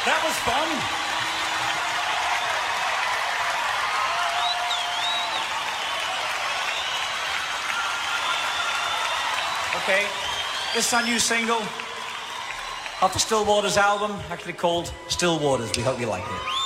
That was fun. Okay, this is our new single off the Still Waters album, actually called Still Waters. We hope you like it.